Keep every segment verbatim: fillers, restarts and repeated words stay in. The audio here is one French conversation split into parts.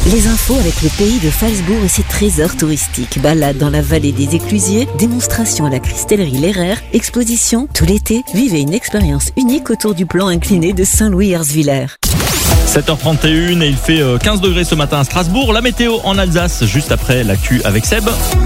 Les infos avec le pays de Phalsbourg et ses trésors touristiques. Balade dans la vallée des Éclusiers, démonstration à la cristallerie L'Herrère, exposition tout l'été. Vivez une expérience unique autour du plan incliné de Saint-Louis-Herzwiller. sept heures trente et une et il fait quinze degrés ce matin à Strasbourg. La météo en Alsace, juste après l'actu avec Seb.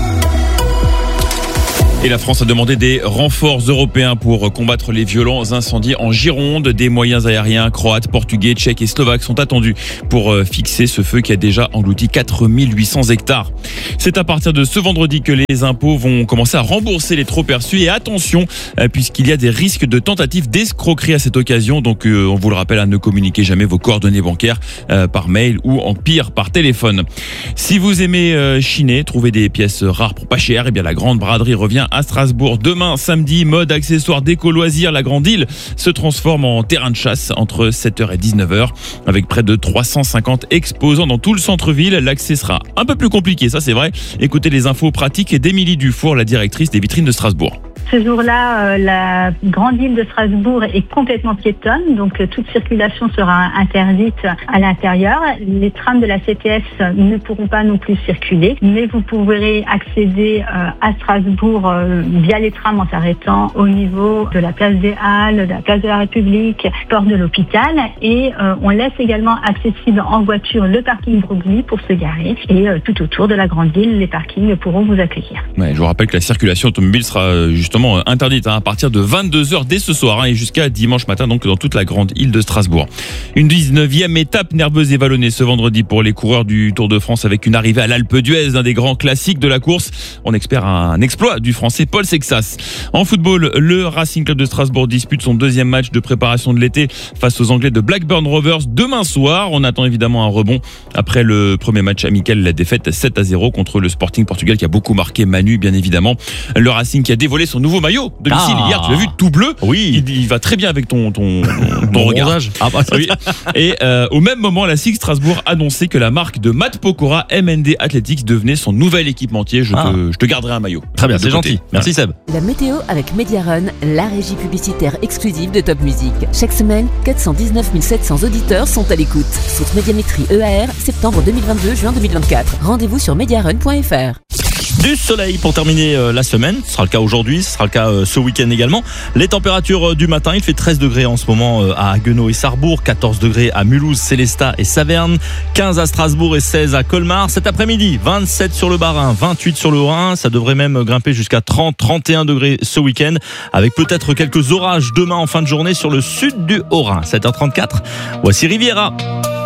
Et la France a demandé des renforts européens pour combattre les violents incendies en Gironde. Des moyens aériens croates, portugais, tchèques et slovaques sont attendus pour fixer ce feu qui a déjà englouti quatre mille huit cents hectares. C'est à partir de ce vendredi que les impôts vont commencer à rembourser les trop perçus. Et attention, puisqu'il y a des risques de tentatives d'escroquerie à cette occasion. Donc on vous le rappelle, à ne communiquer jamais vos coordonnées bancaires par mail ou en pire par téléphone. Si vous aimez chiner, trouver des pièces rares pour pas cher, et bien la Grande Braderie revient à Strasbourg. Demain, samedi, mode, accessoires, déco, loisirs, la Grande Île se transforme en terrain de chasse entre sept heures et dix-neuf heures avec près de trois cent cinquante exposants dans tout le centre-ville. L'accès sera un peu plus compliqué, ça c'est vrai. Écoutez les infos pratiques d'Émilie Dufour, la directrice des vitrines de Strasbourg. Ce jour-là, euh, la Grande Île de Strasbourg est complètement piétonne, donc euh, toute circulation sera interdite à l'intérieur. Les trams de la C T S ne pourront pas non plus circuler, mais vous pourrez accéder euh, à Strasbourg euh, via les trams en s'arrêtant au niveau de la place des Halles, de la place de la République, porte de l'hôpital, et euh, on laisse également accessible en voiture le parking Broglie pour se garer, et euh, tout autour de la Grande Île, les parkings pourront vous accueillir. Ouais, je vous rappelle que la circulation automobile sera justement interdite hein, à partir de vingt-deux heures dès ce soir hein, et jusqu'à dimanche matin, donc dans toute la Grande Île de Strasbourg. Une dix-neuvième étape nerveuse et vallonnée ce vendredi pour les coureurs du Tour de France avec une arrivée à l'Alpe d'Huez, un des grands classiques de la course. On espère un exploit du Français Paul Sexas. En football, le Racing Club de Strasbourg dispute son deuxième match de préparation de l'été face aux Anglais de Blackburn Rovers demain soir. On attend évidemment un rebond après le premier match amical, la défaite sept à zéro contre le Sporting Portugal qui a beaucoup marqué Manu, bien évidemment. Le Racing qui a dévoilé son nouveau maillot de domicile ah. hier, tu l'as vu, tout bleu. Oui, il, il va très bien avec ton ton, ton regard. Ah bah, oui. Et euh, au même moment, la S I G Strasbourg annonçait que la marque de Matt Pokora, M N D Athletics, devenait son nouvel équipementier. Je, ah. te, je te garderai un maillot. Très bien, c'est gentil. Merci Seb. La météo avec Mediarun, la régie publicitaire exclusive de Top Music. Chaque semaine, quatre cent dix-neuf mille sept cents auditeurs sont à l'écoute. Source Médiamétrie E A R, septembre deux mille vingt-deux, juin deux mille vingt-quatre. Rendez-vous sur mediarun point f r. Du soleil pour terminer euh, la semaine, ce sera le cas aujourd'hui, ce sera le cas euh, ce week-end également. Les températures euh, du matin, il fait treize degrés en ce moment euh, à Haguenau et Sarrebourg, quatorze degrés à Mulhouse, Célestat et Saverne, quinze à Strasbourg et seize à Colmar. Cet après-midi, vingt-sept sur le Bas-Rhin, vingt-huit sur le Haut-Rhin, ça devrait même grimper jusqu'à trente, trente et un degrés ce week-end, avec peut-être quelques orages demain en fin de journée sur le sud du Haut-Rhin. sept heures trente-quatre, voici Riviera.